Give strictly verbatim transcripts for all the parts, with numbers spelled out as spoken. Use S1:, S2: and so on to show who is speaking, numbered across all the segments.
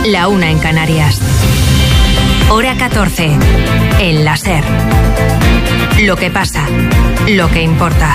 S1: La una en Canarias. Hora catorce. En la SER. Lo que pasa, lo que importa.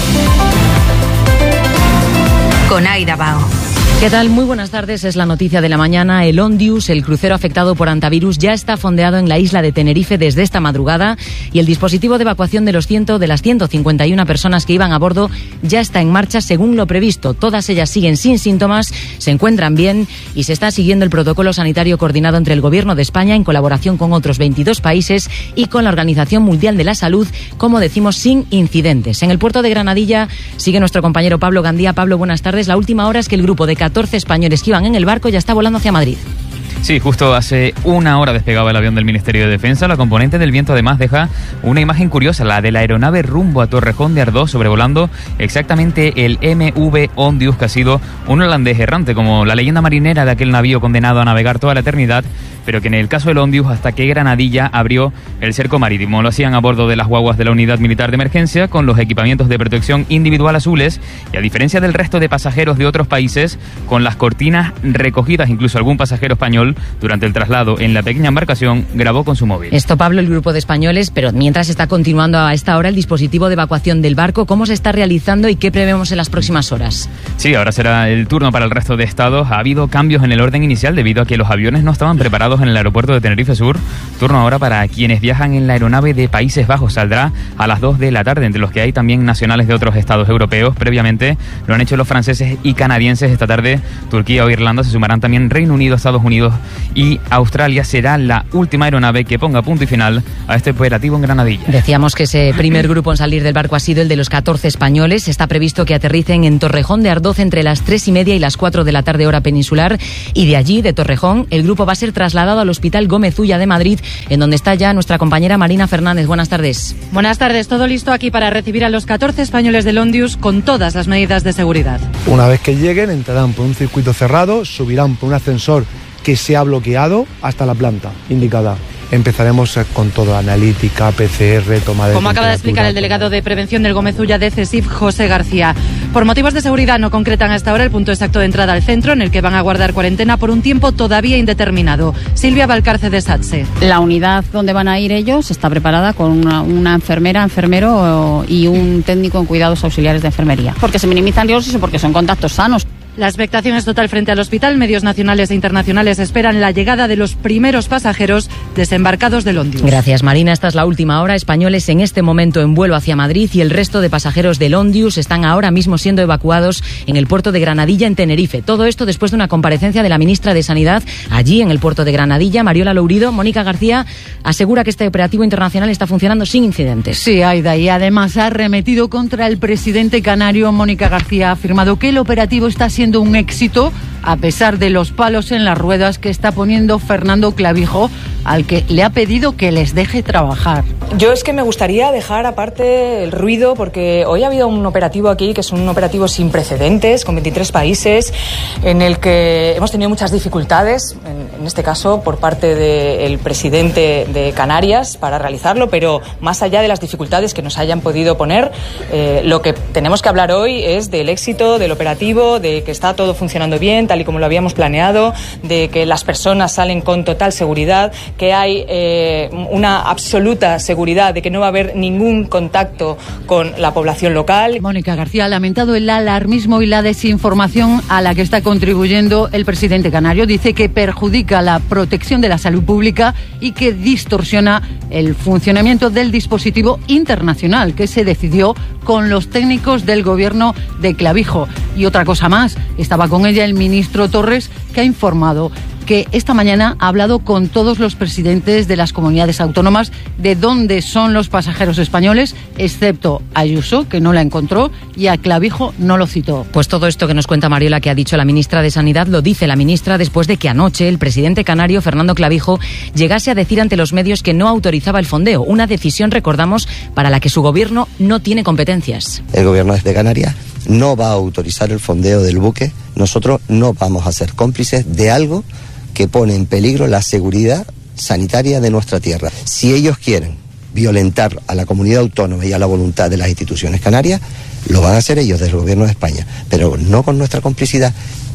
S1: Con Aida Bao.
S2: ¿Qué tal? Muy buenas tardes. Es la noticia de la mañana. El Ondius, el crucero afectado por hantavirus, ya está fondeado en la isla de Tenerife desde esta madrugada y el dispositivo de evacuación de los ciento, de las ciento cincuenta y una personas que iban a bordo ya está en marcha según lo previsto. Todas ellas siguen sin síntomas, se encuentran bien y se está siguiendo el protocolo sanitario coordinado entre el Gobierno de España en colaboración con otros veintidós países y con la Organización Mundial de la Salud, como decimos, sin incidentes. En el puerto de Granadilla sigue nuestro compañero Pablo Gandía. Pablo, buenas tardes. La última hora es que el grupo de catorce españoles que iban en el barco ya está volando hacia Madrid.
S3: Sí, justo hace una hora despegaba el avión del Ministerio de Defensa. La componente del viento además deja una imagen curiosa, la de la aeronave rumbo a Torrejón de Ardoz, sobrevolando exactamente el M V Ondius, que ha sido un holandés errante, como la leyenda marinera de aquel navío condenado a navegar toda la eternidad, pero que en el caso del Ondius, hasta que Granadilla abrió el cerco marítimo. Lo hacían a bordo de las guaguas de la Unidad Militar de Emergencia, con los equipamientos de protección individual azules, y a diferencia del resto de pasajeros de otros países, con las cortinas recogidas. Incluso algún pasajero español, durante el traslado en la pequeña embarcación, grabó con su móvil.
S2: Esto, Pablo, el grupo de españoles, pero mientras está continuando a esta hora el dispositivo de evacuación del barco, ¿cómo se está realizando y qué prevemos en las próximas horas?
S3: Sí, ahora será el turno para el resto de estados. Ha habido cambios en el orden inicial debido a que los aviones no estaban preparados en el aeropuerto de Tenerife Sur. Turno ahora para quienes viajan en la aeronave de Países Bajos. Saldrá a las dos de la tarde, entre los que hay también nacionales de otros estados europeos. Previamente lo han hecho los franceses y canadienses. Esta tarde Turquía o Irlanda se sumarán también Reino Unido, Estados Unidos y Australia. Será la última aeronave que ponga punto y final a este operativo en Granadilla.
S2: Decíamos que ese primer grupo en salir del barco ha sido el de los catorce españoles. Está previsto que aterricen en Torrejón de Ardoz entre las tres y media y las cuatro de la tarde, hora peninsular, y de allí, de Torrejón, el grupo va a ser trasladado al Hospital Gómez Ulla de Madrid, en donde está ya nuestra compañera Marina Fernández. Buenas tardes.
S4: Buenas tardes. Todo listo aquí para recibir a los catorce españoles del Ondius con todas las medidas de seguridad.
S5: Una vez que lleguen, entrarán por un circuito cerrado, subirán por un ascensor que se ha bloqueado hasta la planta indicada. Empezaremos con todo, analítica, P C R, toma de
S4: Como acaba de explicar el delegado de prevención del Gómez Ulla de CESIF, José García. Por motivos de seguridad no concretan hasta ahora el punto exacto de entrada al centro, en el que van a guardar cuarentena por un tiempo todavía indeterminado. Silvia Valcarce de SATSE.
S6: La unidad donde van a ir ellos está preparada con una, una enfermera, enfermero y un técnico en cuidados auxiliares de enfermería. Porque se minimizan riesgos y porque son contactos sanos.
S4: La expectación es total frente al hospital. Medios nacionales e internacionales esperan la llegada de los primeros pasajeros desembarcados del Ondius.
S2: Gracias, Marina. Esta es la última hora. Españoles en este momento en vuelo hacia Madrid y el resto de pasajeros del Ondius están ahora mismo siendo evacuados en el puerto de Granadilla, en Tenerife. Todo esto después de una comparecencia de la ministra de Sanidad allí en el puerto de Granadilla, Mariola Lourido. Mónica García asegura que este operativo internacional está funcionando sin incidentes.
S7: Sí, Aida, y además ha arremetido contra el presidente canario. Mónica García ha afirmado que el operativo está siendo un éxito a pesar de los palos en las ruedas que está poniendo Fernando Clavijo, al que le ha pedido que les deje trabajar.
S8: Yo es que me gustaría dejar aparte el ruido, porque hoy ha habido un operativo aquí que es un operativo sin precedentes, con veintitrés países, en el que hemos tenido muchas dificultades, en, en este caso por parte del presidente de Canarias para realizarlo, pero más allá de las dificultades que nos hayan podido poner, eh, lo que tenemos que hablar hoy es del éxito del operativo, de que está todo funcionando bien, tal y como lo habíamos planeado, de que las personas salen con total seguridad, que hay eh, una absoluta seguridad de que no va a haber ningún contacto con la población local.
S7: Mónica García ha lamentado el alarmismo y la desinformación a la que está contribuyendo el presidente canario. Dice que perjudica la protección de la salud pública y que distorsiona el funcionamiento del dispositivo internacional que se decidió con los técnicos del gobierno de Clavijo. Y otra cosa más, estaba con ella el ministro Torres, que ha informado que esta mañana ha hablado con todos los presidentes de las comunidades autónomas de dónde son los pasajeros españoles, excepto a Ayuso, que no la encontró, y a Clavijo no lo citó.
S2: Pues todo esto que nos cuenta Mariola, que ha dicho la ministra de Sanidad, lo dice la ministra después de que anoche el presidente canario, Fernando Clavijo, llegase a decir ante los medios que no autorizaba el fondeo. Una decisión, recordamos, para la que su gobierno no tiene competencias.
S9: El gobierno de Canarias no va a autorizar el fondeo del buque. Nosotros no vamos a ser cómplices de algo que pone en peligro la seguridad sanitaria de nuestra tierra. Si ellos quieren violentar a la comunidad autónoma y a la voluntad de las instituciones canarias, lo van a hacer ellos desde el gobierno de España, pero no con nuestra complicidad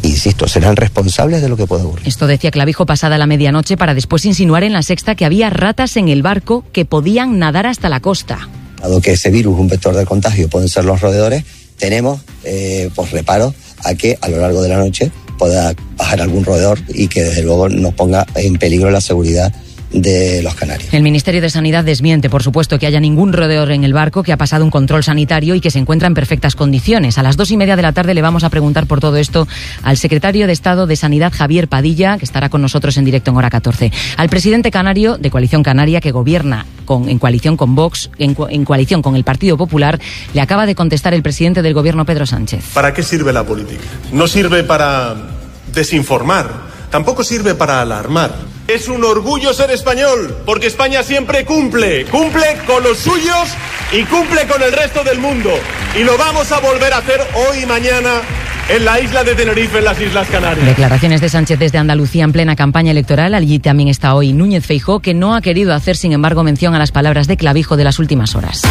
S9: insisto, serán responsables de lo que pueda ocurrir.
S2: Esto decía Clavijo pasada la medianoche para después insinuar en La Sexta que había ratas en el barco que podían nadar hasta la costa.
S9: Dado que ese virus, un vector de contagio, pueden ser los roedores, tenemos eh, pues reparo a que a lo largo de la noche pueda bajar algún roedor y que desde luego nos ponga en peligro la seguridad de los canarios.
S2: El Ministerio de Sanidad desmiente, por supuesto, que haya ningún roedor en el barco, que ha pasado un control sanitario y que se encuentra en perfectas condiciones. A las dos y media de la tarde le vamos a preguntar por todo esto al secretario de Estado de Sanidad, Javier Padilla, que estará con nosotros en directo en Hora catorce. Al presidente canario de Coalición Canaria, que gobierna con, en coalición con Vox, en, en coalición con el Partido Popular, le acaba de contestar el presidente del Gobierno, Pedro Sánchez.
S10: ¿Para qué sirve la política? No sirve para desinformar, tampoco sirve para alarmar. Es un orgullo ser español, porque España siempre cumple, cumple con los suyos y cumple con el resto del mundo. Y lo vamos a volver a hacer hoy y mañana en la isla de Tenerife, en las Islas Canarias.
S2: Declaraciones de Sánchez desde Andalucía en plena campaña electoral. Allí también está hoy Núñez Feijóo, que no ha querido hacer, sin embargo, mención a las palabras de Clavijo de las últimas horas.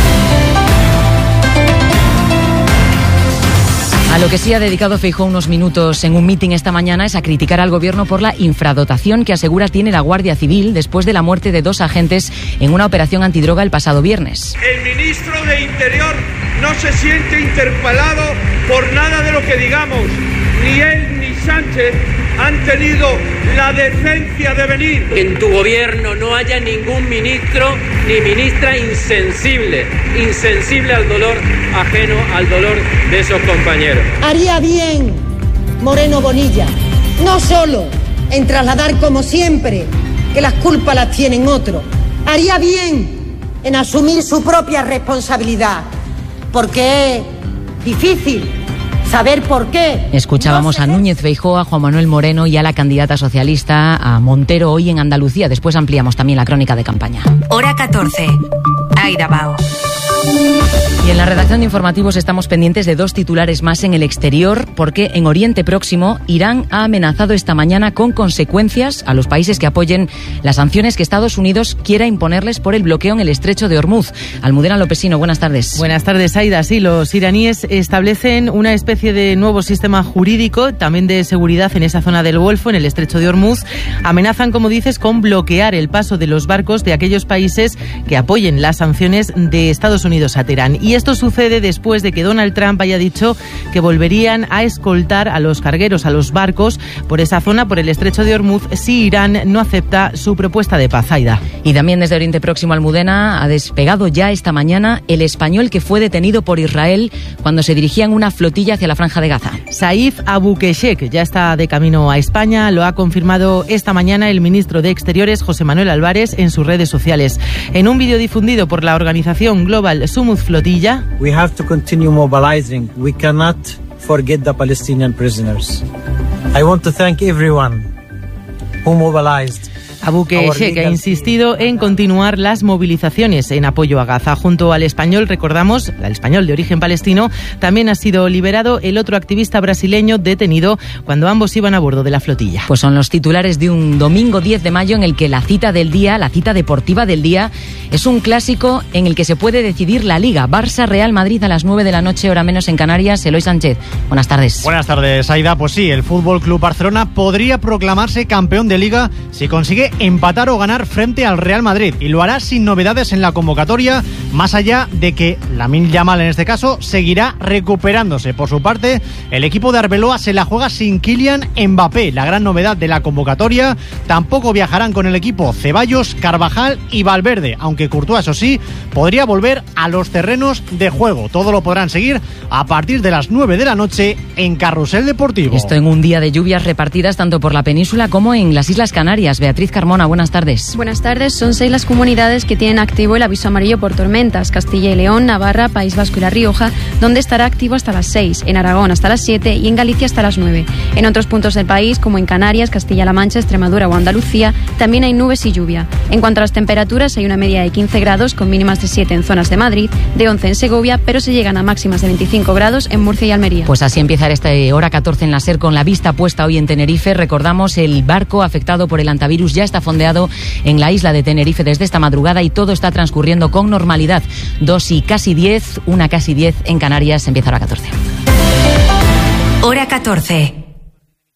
S2: A lo que sí ha dedicado Feijóo unos minutos en un mitin esta mañana es a criticar al Gobierno por la infradotación que asegura tiene la Guardia Civil después de la muerte de dos agentes en una operación antidroga el pasado viernes.
S11: El ministro de Interior no se siente interpelado por nada de lo que digamos. Ni él ni Sánchez han tenido la decencia de venir.
S12: En tu gobierno no haya ningún ministro ni ministra insensible, insensible al dolor ajeno, al dolor de esos compañeros.
S13: Haría bien Moreno Bonilla, no solo en trasladar como siempre que las culpas las tienen otros, haría bien en asumir su propia responsabilidad, porque es difícil saber por qué.
S2: Escuchábamos a Núñez Feijóo, a Juan Manuel Moreno y a la candidata socialista, a Montero, hoy en Andalucía. Después ampliamos también la crónica de campaña.
S1: Hora catorce. Aida Bao.
S2: Y en la redacción de informativos estamos pendientes de dos titulares más en el exterior, porque en Oriente Próximo Irán ha amenazado esta mañana con consecuencias a los países que apoyen las sanciones que Estados Unidos quiera imponerles por el bloqueo en el estrecho de Hormuz. Almudena Lopesino, buenas tardes.
S14: Buenas tardes, Aida. Sí, los iraníes establecen una especie de nuevo sistema jurídico, también de seguridad en esa zona del Golfo, en el estrecho de Hormuz. Amenazan, como dices, con bloquear el paso de los barcos de aquellos países que apoyen las sanciones de Estados Unidos a Teherán. Y esto sucede después de que Donald Trump haya dicho que volverían a escoltar a los cargueros, a los barcos, por esa zona, por el estrecho de Hormuz, si Irán no acepta su propuesta de paz. Aida.
S2: Y también desde Oriente Próximo, Almudena, ha despegado ya esta mañana el español que fue detenido por Israel cuando se dirigía en una flotilla hacia la Franja de Gaza.
S14: Saif Abukeshek ya está de camino a España, lo ha confirmado esta mañana el ministro de Exteriores, José Manuel Álvarez, en sus redes sociales. En un vídeo difundido por la organización Global Sumud Flotilla,
S15: We have to continue mobilizing. We cannot forget the Palestinian prisoners. I want to thank everyone who mobilized.
S14: Abukeshek ha insistido en continuar las movilizaciones en apoyo a Gaza. Junto al español, recordamos, al español de origen palestino, también ha sido liberado el otro activista brasileño detenido cuando ambos iban a bordo de la flotilla.
S2: Pues son los titulares de un domingo diez de mayo en el que la cita del día, la cita deportiva del día, es un clásico en el que se puede decidir la Liga. Barça-Real Madrid a las nueve de la noche, hora menos en Canarias. Eloy Sánchez, buenas tardes.
S16: Buenas tardes, Aida. Pues sí, el F C Barcelona podría proclamarse campeón de Liga si consigue empatar o ganar frente al Real Madrid, y lo hará sin novedades en la convocatoria, más allá de que Lamine Yamal en este caso seguirá recuperándose. Por su parte, el equipo de Arbeloa se la juega sin Kylian Mbappé, la gran novedad de la convocatoria. Tampoco viajarán con el equipo Ceballos, Carvajal y Valverde, aunque Courtois, eso sí, podría volver a los terrenos de juego. Todo lo podrán seguir a partir de las nueve de la noche en Carrusel Deportivo.
S2: Esto en un día de lluvias repartidas tanto por la península como en las Islas Canarias. Beatriz Carmona, buenas tardes.
S17: Buenas tardes. Son seis las comunidades que tienen activo el aviso amarillo por tormentas: Castilla y León, Navarra, País Vasco y La Rioja, donde estará activo hasta las seis, en Aragón hasta las siete y en Galicia hasta las nueve. En otros puntos del país, como en Canarias, Castilla-La Mancha, Extremadura o Andalucía, también hay nubes y lluvia. En cuanto a las temperaturas, hay una media de quince grados con mínimas de siete en zonas de Madrid, de once en Segovia, pero se llegan a máximas de veinticinco grados en Murcia y Almería.
S2: Pues así empieza esta hora catorce en la SER, con la vista puesta hoy en Tenerife. Recordamos, el barco afectado por el antivirus ya está fondeado en la isla de Tenerife desde esta madrugada y todo está transcurriendo con normalidad. Dos y casi diez, una casi diez en Canarias. Empieza hora catorce.
S1: Hora catorce.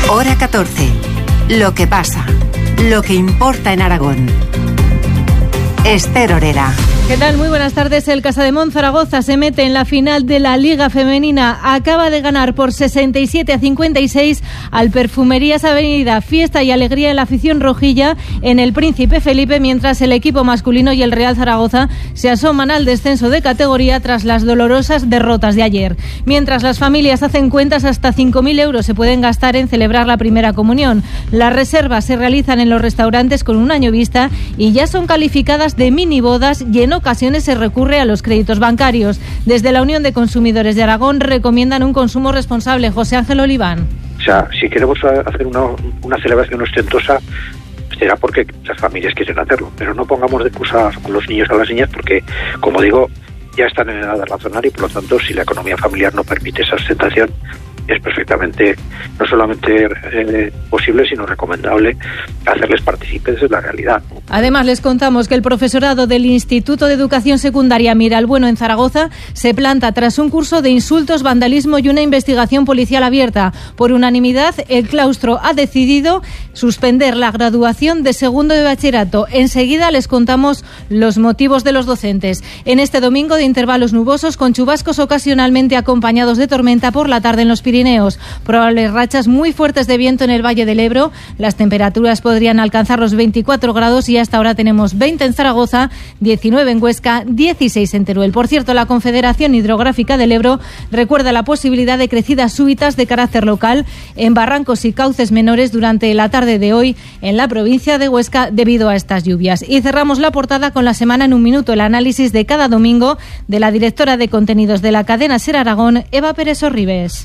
S1: Hora catorce. Lo que pasa, lo que importa en Aragón. Esther Orera.
S18: ¿Qué tal? Muy buenas tardes. El Casademont Zaragoza se mete en la final de la Liga Femenina. Acaba de ganar por sesenta y siete a cincuenta y seis al Perfumerías Avenida. Fiesta y alegría en la afición rojilla en el Príncipe Felipe, mientras el equipo masculino y el Real Zaragoza se asoman al descenso de categoría tras las dolorosas derrotas de ayer. Mientras las familias hacen cuentas, hasta cinco mil euros se pueden gastar en celebrar la primera comunión. Las reservas se realizan en los restaurantes con un año vista y ya son calificadas de mini bodas, y en ocasiones se recurre a los créditos bancarios. Desde la Unión de Consumidores de Aragón recomiendan un consumo responsable. José Ángel Oliván.
S19: O sea, si queremos hacer una, una celebración ostentosa, será porque las familias quieren hacerlo, pero no pongamos de excusa a los niños y a las niñas porque, como digo, ya están en edad de razonar y, por lo tanto, si la economía familiar no permite esa ostentación, es perfectamente no solamente eh, posible, sino recomendable hacerles partícipes de la realidad.
S18: Además, les contamos que el profesorado del Instituto de Educación Secundaria Miralbueno en Zaragoza se planta tras un curso de insultos, vandalismo y una investigación policial abierta. Por unanimidad, el claustro ha decidido suspender la graduación de segundo de bachillerato. Enseguida les contamos los motivos de los docentes. En este domingo de intervalos nubosos con chubascos ocasionalmente acompañados de tormenta por la tarde en los Pirineos. Probables rachas muy fuertes de viento en el Valle del Ebro. Las temperaturas podrían alcanzar los veinticuatro grados y hasta ahora tenemos veinte en Zaragoza, diecinueve en Huesca, dieciséis en Teruel. Por cierto, la Confederación Hidrográfica del Ebro recuerda la posibilidad de crecidas súbitas de carácter local en barrancos y cauces menores durante la tarde de hoy en la provincia de Huesca debido a estas lluvias. Y cerramos la portada con la semana en un minuto, el análisis de cada domingo de la directora de contenidos de la cadena SER Aragón, Eva Pérez Sorribes.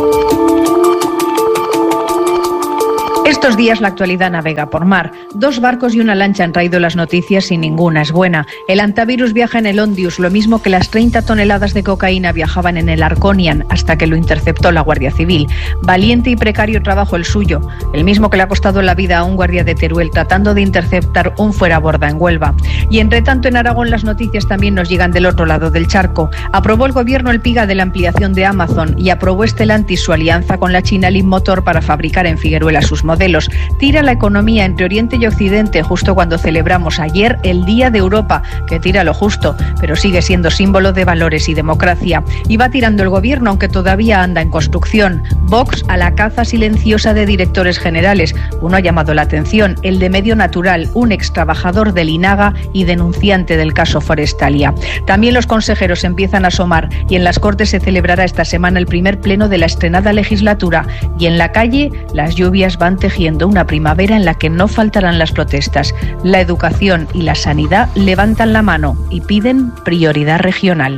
S20: Estos días la actualidad navega por mar. Dos barcos y una lancha han traído las noticias y ninguna es buena. El Antavirus viaja en el Ondius, lo mismo que las treinta toneladas de cocaína viajaban en el Arconian, hasta que lo interceptó la Guardia Civil. Valiente y precario trabajo el suyo, el mismo que le ha costado la vida a un guardia de Teruel tratando de interceptar un fueraborda en Huelva. Y entre tanto en Aragón las noticias también nos llegan del otro lado del charco. Aprobó el gobierno el PIGA de la ampliación de Amazon y aprobó Stellantis su alianza con la China Leapmotor para fabricar en Figueruela sus modelos. Tira la economía entre Oriente y Occidente justo cuando celebramos ayer el Día de Europa, que tira lo justo, pero sigue siendo símbolo de valores y democracia. Y va tirando el gobierno, aunque todavía anda en construcción. Vox a la caza silenciosa de directores generales. Uno ha llamado la atención, el de Medio Natural, un ex trabajador del INAGA y denunciante del caso Forestalia. También los consejeros empiezan a asomar y en las Cortes se celebrará esta semana el primer pleno de la estrenada legislatura. Y en la calle las lluvias van tejiendo una primavera en la que no faltarán las protestas. La educación y la sanidad levantan la mano y piden prioridad regional.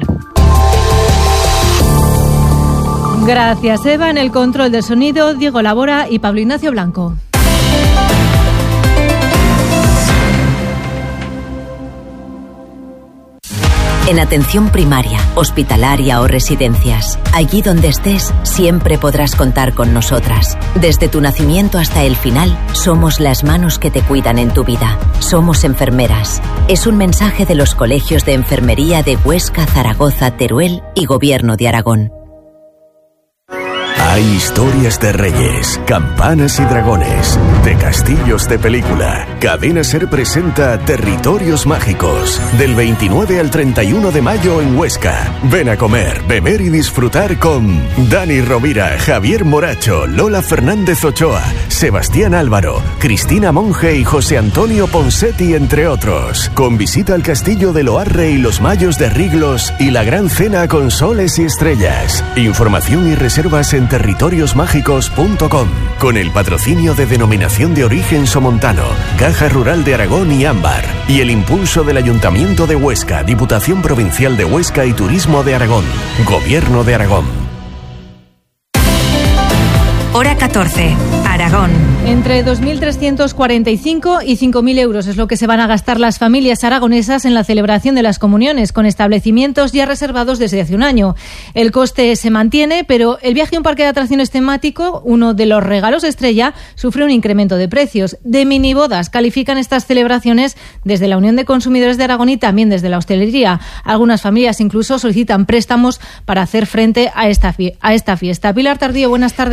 S18: Gracias, Eva. En el control del sonido, Diego Labora y Pablo Ignacio Blanco.
S21: En atención primaria, hospitalaria o residencias, allí donde estés, siempre podrás contar con nosotras. Desde tu nacimiento hasta el final, somos las manos que te cuidan en tu vida. Somos enfermeras. Es un mensaje de los colegios de enfermería de Huesca, Zaragoza, Teruel y Gobierno de Aragón.
S22: Hay historias de reyes, campanas y dragones, de castillos de película. Cadena SER presenta Territorios Mágicos, del veintinueve al treinta y uno de mayo en Huesca. Ven a comer, beber y disfrutar con Dani Rovira, Javier Moracho, Lola Fernández Ochoa, Sebastián Álvaro, Cristina Monge y José Antonio Ponsetti, entre otros. Con visita al castillo de Loarre y los Mayos de Riglos y la gran cena con soles y estrellas. Información y reservas en territorios mágicos punto com, con el patrocinio de Denominación de Origen Somontano, Caja Rural de Aragón y Ámbar, y el impulso del Ayuntamiento de Huesca, Diputación Provincial de Huesca y Turismo de Aragón, Gobierno de Aragón.
S1: Hora catorce, Aragón.
S18: Entre dos mil trescientos cuarenta y cinco y cinco mil euros es lo que se van a gastar las familias aragonesas en la celebración de las comuniones, con establecimientos ya reservados desde hace un año. El coste se mantiene, pero el viaje a un parque de atracciones temático, uno de los regalos estrella, sufre un incremento de precios. De minibodas califican estas celebraciones desde la Unión de Consumidores de Aragón y también desde la hostelería. Algunas familias incluso solicitan préstamos para hacer frente a esta, fie- a esta fiesta. Pilar Tardío, buenas tardes.
S23: Buenas tardes.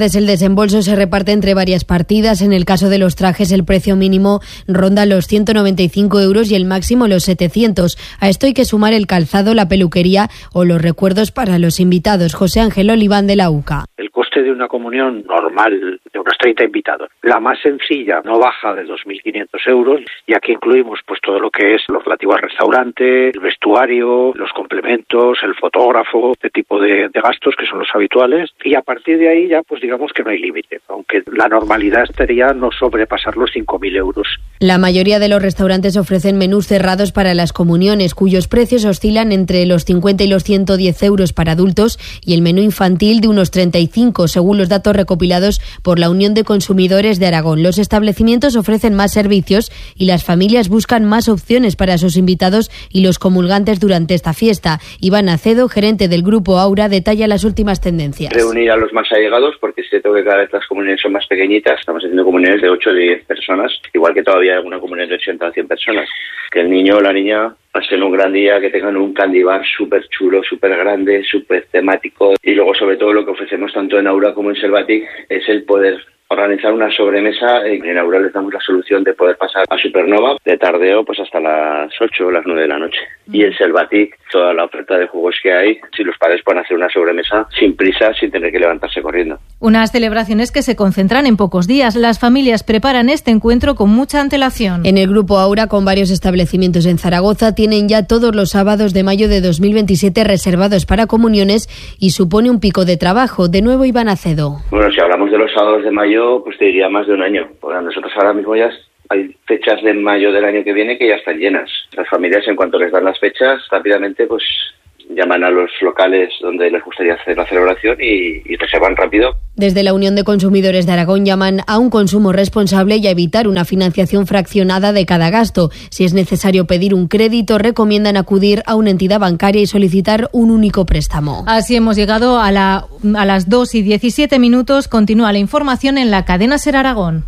S3: unidades el desembolso se reparte entre varias partidas. En el caso de los trajes el precio mínimo ronda los ciento noventa y cinco euros y el máximo los setecientos. A esto hay que sumar el calzado, la peluquería o los recuerdos para los invitados. José Ángel Oliván de la U C A.
S19: El coste de una comunión normal de unos treinta invitados, la más sencilla, no baja de dos mil quinientos euros, y aquí incluimos pues todo lo que es lo relativo al restaurante, el vestuario, los complementos, el fotógrafo, este tipo de, de gastos que son los habituales, y a partir de ahí ya pues digamos que no hay límite, aunque la normalidad estaría no sobrepasar los cinco mil euros.
S3: La mayoría de los restaurantes ofrecen menús cerrados para las comuniones, cuyos precios oscilan entre los cincuenta y los ciento diez euros para adultos, y el menú infantil de unos treinta y cinco, según los datos recopilados por la Unión de Consumidores de Aragón. Los establecimientos ofrecen más servicios y las familias buscan más opciones para sus invitados y los comulgantes durante esta fiesta. Iván Acedo, gerente del Grupo Aura, detalla las últimas tendencias.
S5: Reunir a los más allegados, porque es cierto que cada vez las comuniones son más pequeñitas. Estamos haciendo comuniones de ocho o diez personas, igual que todavía hay alguna comunión de ochenta o cien personas. Que el niño o la niña pasen un gran día, que tengan un candy bar súper chulo, súper grande, súper temático. Y luego, sobre todo, lo que ofrecemos tanto en Aura como en Selvatic es el poder organizar una sobremesa. En Aura les damos la solución de poder pasar a Supernova de tardeo pues hasta las ocho o las nueve de la noche. Y en Selvatic, toda la oferta de juegos que hay, si los padres pueden hacer una sobremesa sin prisa, sin tener que levantarse corriendo.
S18: Unas celebraciones que se concentran en pocos días. Las familias preparan este encuentro con mucha antelación.
S3: En el Grupo Aura, con varios establecimientos en Zaragoza, tienen ya todos los sábados de mayo de dos mil veintisiete reservados para comuniones y supone un pico de trabajo. De nuevo, Iván Acedo.
S5: Bueno, si hablamos de los sábados de mayo, pues te diría más de un año. Bueno, nosotros ahora mismo ya hay fechas de mayo del año que viene que ya están llenas. Las familias, en cuanto les dan las fechas, rápidamente pues llaman a los locales donde les gustaría hacer la celebración y, y reservan rápido.
S3: Desde la Unión de Consumidores de Aragón llaman a un consumo responsable y a evitar una financiación fraccionada de cada gasto. Si es necesario pedir un crédito, recomiendan acudir a una entidad bancaria y solicitar un único préstamo.
S18: Así hemos llegado a, la, a las dos y diecisiete minutos. Continúa la información en la cadena SER Aragón.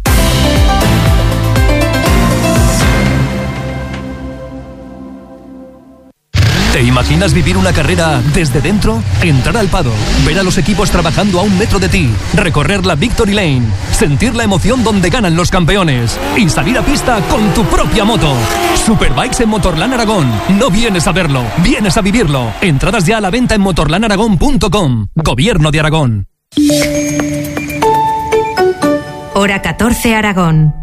S23: ¿Te imaginas vivir una carrera desde dentro? Entrar al paddock, ver a los equipos trabajando a un metro de ti, recorrer la Victory Lane, sentir la emoción donde ganan los campeones y salir a pista con tu propia moto. Superbikes en Motorland Aragón. No vienes a verlo, vienes a vivirlo. Entradas ya a la venta en motorland aragón punto com. Gobierno de Aragón.
S1: Hora catorce Aragón.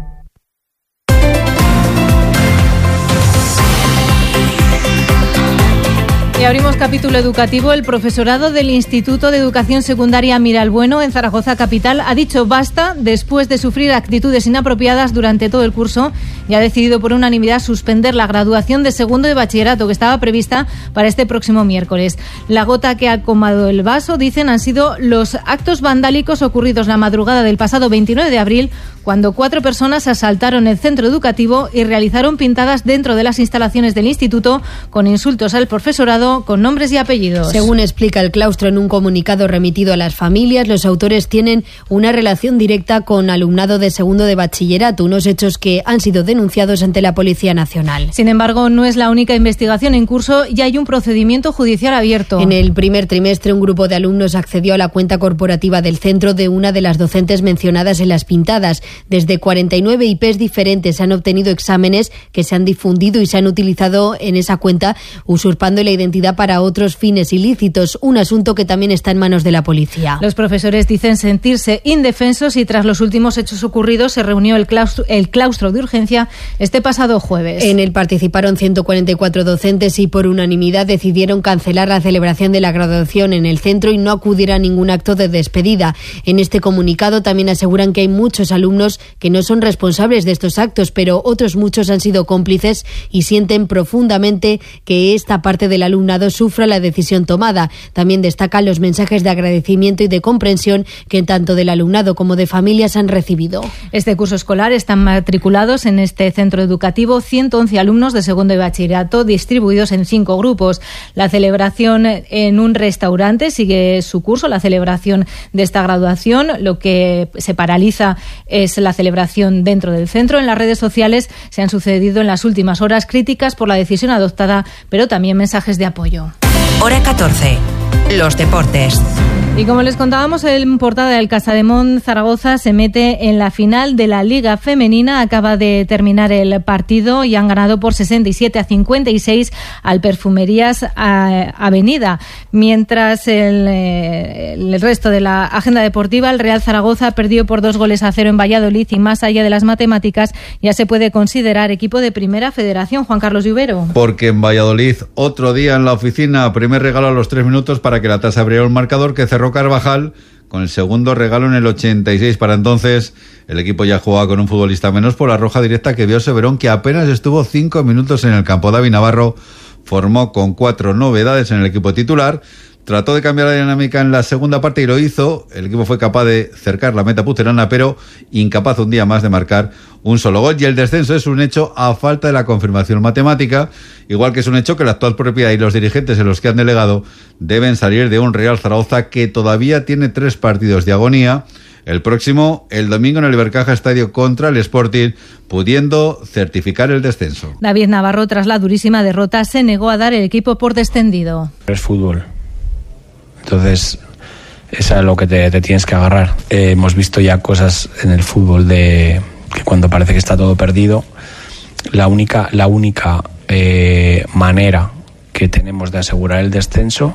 S18: Y abrimos capítulo educativo. El profesorado del Instituto de Educación Secundaria Miralbueno en Zaragoza capital ha dicho basta después de sufrir actitudes inapropiadas durante todo el curso y ha decidido por unanimidad suspender la graduación de segundo de bachillerato que estaba prevista para este próximo miércoles. La gota que ha colmado el vaso, dicen, han sido los actos vandálicos ocurridos la madrugada del pasado veintinueve de abril, cuando cuatro personas asaltaron el centro educativo y realizaron pintadas dentro de las instalaciones del instituto con insultos al profesorado con nombres y apellidos.
S3: Según explica el claustro en un comunicado remitido a las familias, los autores tienen una relación directa con alumnado de segundo de bachillerato, unos hechos que han sido denunciados ante la Policía Nacional.
S18: Sin embargo, no es la única investigación en curso y hay un procedimiento judicial abierto.
S3: En el primer trimestre, un grupo de alumnos accedió a la cuenta corporativa del centro de una de las docentes mencionadas en las pintadas. Desde cuarenta y nueve I Pes diferentes han obtenido exámenes que se han difundido y se han utilizado en esa cuenta, usurpando la identidad para otros fines ilícitos, un asunto que también está en manos de la policía.
S18: Los profesores dicen sentirse indefensos y tras los últimos hechos ocurridos se reunió el claustro, el claustro de urgencia este pasado jueves.
S3: En él participaron ciento cuarenta y cuatro docentes y por unanimidad decidieron cancelar la celebración de la graduación en el centro y no acudir a ningún acto de despedida. En este comunicado también aseguran que hay muchos alumnos que no son responsables de estos actos, pero otros muchos han sido cómplices y sienten profundamente que esta parte del alumnado sufra la decisión tomada. También destacan los mensajes de agradecimiento y de comprensión que tanto del alumnado como de familias han recibido.
S18: Este curso escolar están matriculados en este centro educativo ciento once alumnos de segundo de bachillerato distribuidos en cinco grupos. La celebración en un restaurante sigue su curso, la celebración de esta graduación. Lo que se paraliza es la celebración dentro del centro. En las redes sociales se han sucedido en las últimas horas críticas por la decisión adoptada, pero también mensajes de apoyo.
S1: Hora catorce. los deportes.
S18: Y como les contábamos en portada, el Casademont Zaragoza se mete en la final de la Liga Femenina. Acaba de terminar el partido y han ganado por sesenta y siete a cincuenta y seis al Perfumerías Avenida. Mientras el, el resto de la agenda deportiva, el Real Zaragoza perdió por dos goles a cero en Valladolid y más allá de las matemáticas ya se puede considerar equipo de Primera Federación. Juan Carlos Lluvero.
S4: Porque en Valladolid, otro día en la oficina, primer regalo a los tres minutos para que la tasa abriera un marcador que cerró Carvajal, con el segundo regalo en el ochenta y seis. Para entonces, el equipo ya jugaba con un futbolista menos por la roja directa que vio Severón, que apenas estuvo cinco minutos en el campo. David Navarro formó con cuatro novedades en el equipo titular. Trató de cambiar la dinámica en la segunda parte y lo hizo. El equipo fue capaz de cercar la meta pucelana, pero incapaz un día más de marcar un solo gol. Y el descenso es un hecho a falta de la confirmación matemática, igual que es un hecho que la actual propiedad y los dirigentes en los que han delegado deben salir de un Real Zaragoza que todavía tiene tres partidos de agonía. El próximo, el domingo, en el Ibercaja Estadio contra el Sporting, pudiendo certificar el descenso.
S18: David Navarro, tras la durísima derrota, se negó a dar el equipo por descendido.
S6: Es fútbol. Entonces, es a lo que te, te tienes que agarrar. Eh, hemos visto ya cosas en el fútbol de que cuando parece que está todo perdido, la única, la única eh, manera que tenemos de asegurar el descenso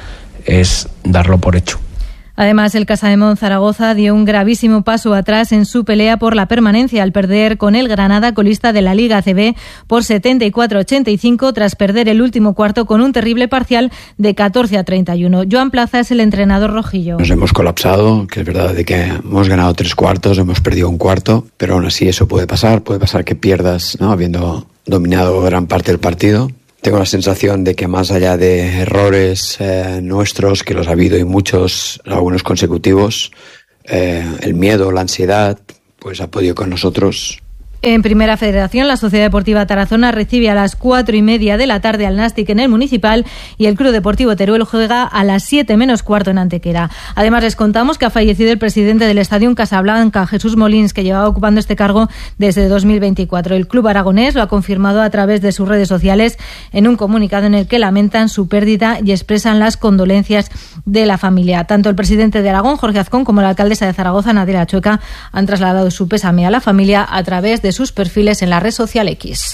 S6: es darlo por hecho.
S18: Además, el Casademont Zaragoza dio un gravísimo paso atrás en su pelea por la permanencia al perder con el Granada, colista de la Liga A C B, por setenta y cuatro a ochenta y cinco, tras perder el último cuarto con un terrible parcial de catorce a treinta y uno. Joan Plaza es el entrenador rojillo.
S8: Nos hemos colapsado, que es verdad de que hemos ganado tres cuartos, hemos perdido un cuarto, pero aún así eso puede pasar, puede pasar que pierdas, ¿no?, habiendo dominado gran parte del partido. Tengo la sensación de que más allá de errores eh, nuestros, que los ha habido y muchos, algunos consecutivos, eh, el miedo, la ansiedad, pues ha podido con nosotros.
S18: En Primera Federación, la Sociedad Deportiva Tarazona recibe a las cuatro y media de la tarde al Nàstic en el Municipal y el Club Deportivo Teruel juega a las siete menos cuarto en Antequera. Además, les contamos que ha fallecido el presidente del Estadio Casablanca, Jesús Molins, que llevaba ocupando este cargo desde dos mil veinticuatro. El club aragonés lo ha confirmado a través de sus redes sociales en un comunicado en el que lamentan su pérdida y expresan las condolencias de la familia. Tanto el presidente de Aragón, Jorge Azcón, como la alcaldesa de Zaragoza, Nadia Chueca, han trasladado su pésame a la familia a través de sus perfiles en la red social X.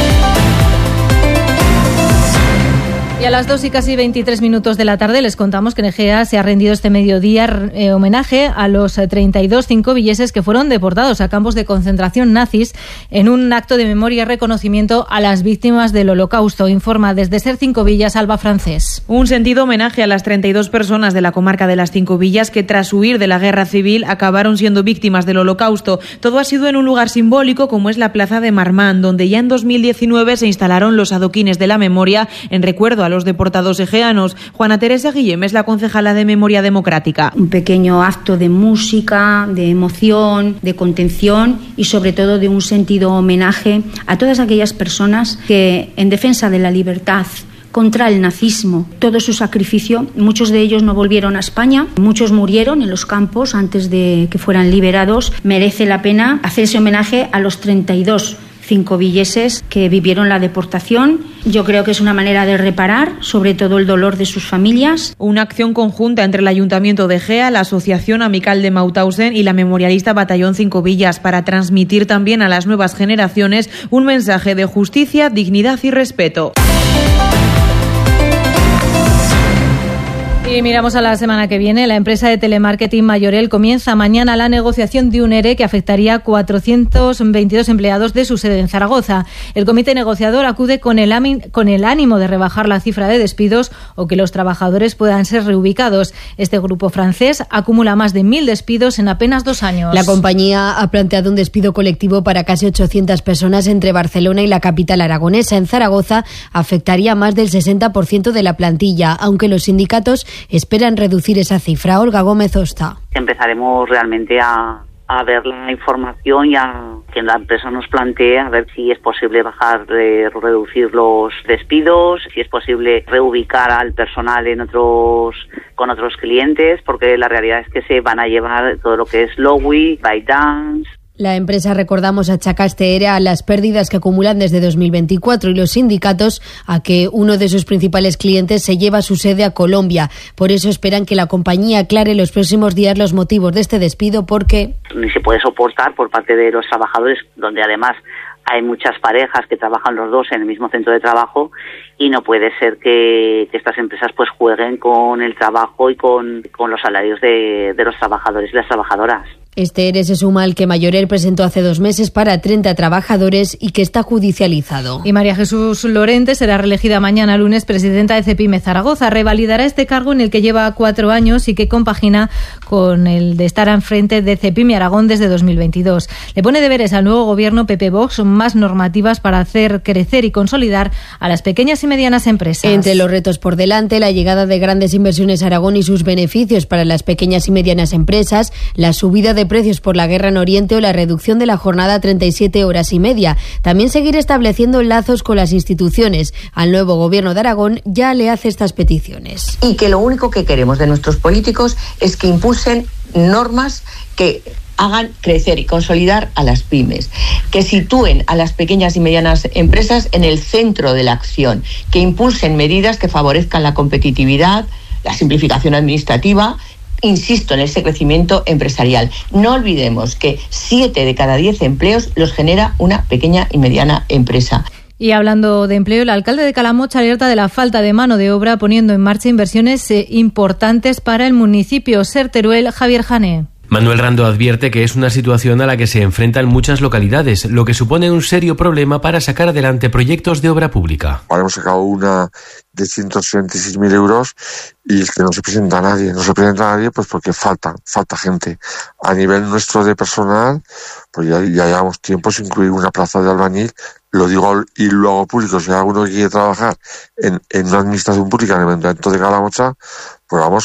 S18: Y a las dos y casi veintitrés minutos de la tarde les contamos que en Egea se ha rendido este mediodía eh, homenaje a los treinta y dos cincovilleses que fueron deportados a campos de concentración nazis en un acto de memoria y reconocimiento a las víctimas del Holocausto. Informa desde Ser Cinco Villas, Alba Francés.
S24: Un sentido homenaje a las treinta y dos personas de la comarca de las Cinco Villas que tras huir de la guerra civil acabaron siendo víctimas del Holocausto. Todo ha sido en un lugar simbólico como es la plaza de Marmán, donde ya en dos mil diecinueve se instalaron los adoquines de la memoria en recuerdo a los deportados egeanos. Juana Teresa Guillem es la concejala de Memoria Democrática.
S25: Un pequeño acto de música, de emoción, de contención y sobre todo de un sentido homenaje a todas aquellas personas que en defensa de la libertad contra el nazismo, todo su sacrificio, muchos de ellos no volvieron a España, muchos murieron en los campos antes de que fueran liberados. Merece la pena hacer ese homenaje a los treinta y dos cincovilleses que vivieron la deportación. Yo creo que es una manera de reparar, sobre todo el dolor de sus familias.
S24: Una acción conjunta entre el Ayuntamiento de Egea, la Asociación Amical de Mauthausen y la Memorialista Batallón Cinco Villas para transmitir también a las nuevas generaciones un mensaje de justicia, dignidad y respeto.
S18: Y miramos a la semana que viene. La empresa de telemarketing Mayorel comienza mañana la negociación de un ERE que afectaría a cuatrocientos veintidós empleados de su sede en Zaragoza. El comité negociador acude con el, con el ánimo de rebajar la cifra de despidos o que los trabajadores puedan ser reubicados. Este grupo francés acumula más de mil despidos en apenas dos años.
S3: La compañía ha planteado un despido colectivo para casi ochocientas personas entre Barcelona y la capital aragonesa. En Zaragoza afectaría más del sesenta por ciento de la plantilla, aunque los sindicatos esperan reducir esa cifra. Olga Gómez Osta.
S26: Empezaremos realmente a, a ver la información y a que la empresa nos plantee a ver si es posible bajar, eh, reducir los despidos, si es posible reubicar al personal en otros con otros clientes, porque la realidad es que se van a llevar todo lo que es Lowy, ByteDance.
S3: La empresa, recordamos, achaca este ERE a las pérdidas que acumulan desde dos mil veinticuatro y los sindicatos a que uno de sus principales clientes se lleva su sede a Colombia. Por eso esperan que la compañía aclare en los próximos días los motivos de este despido, porque
S26: ni se puede soportar por parte de los trabajadores, donde además hay muchas parejas que trabajan los dos en el mismo centro de trabajo, y no puede ser que, que estas empresas pues jueguen con el trabajo y con, con los salarios de, de los trabajadores y las trabajadoras.
S3: Este ERE se suma al que Mayorel presentó hace dos meses para treinta trabajadores y que está judicializado.
S18: Y María Jesús Lorente será reelegida mañana lunes presidenta de Cepime Zaragoza. Revalidará este cargo en el que lleva cuatro años y que compagina con el de estar al frente de Cepime Aragón desde dos mil veintidós. Le pone deberes al nuevo gobierno P P Vox más normativas para hacer crecer y consolidar a las pequeñas y medianas empresas.
S3: Entre los retos por delante, la llegada de grandes inversiones a Aragón y sus beneficios para las pequeñas y medianas empresas, la subida de precios por la guerra en Oriente o la reducción de la jornada a treinta y siete horas y media. También seguir estableciendo lazos con las instituciones. Al nuevo gobierno de Aragón ya le hace estas peticiones.
S7: Y que lo único que queremos de nuestros políticos es que impulsen normas que hagan crecer y consolidar a las pymes, que sitúen a las pequeñas y medianas empresas en el centro de la acción, que impulsen medidas que favorezcan la competitividad, la simplificación administrativa, insisto, en ese crecimiento empresarial. No olvidemos que siete de cada diez empleos los genera una pequeña y mediana empresa.
S18: Y hablando de empleo, el alcalde de Calamocha alerta de la falta de mano de obra, poniendo en marcha inversiones eh, importantes para el municipio. Ser Teruel, Javier Jané.
S9: Manuel Rando advierte que es una situación a la que se enfrentan muchas localidades, lo que supone un serio problema para sacar adelante proyectos de obra pública.
S10: Ahora hemos sacado una de ciento setenta y seis mil euros y es que no se presenta a nadie. No se presenta a nadie pues porque falta, falta gente. A nivel nuestro de personal, pues ya, ya llevamos tiempo sin incluir una plaza de albañil. Lo digo y lo hago público. Si hay alguno que quiere trabajar en, en una administración pública en el Ayuntamiento de Calamocha, pues vamos,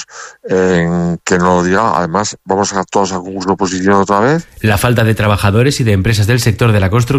S10: eh, que no lo diga. Además, vamos a todos a concurso de oposición otra vez.
S9: La falta de trabajadores y de empresas del sector de la construcción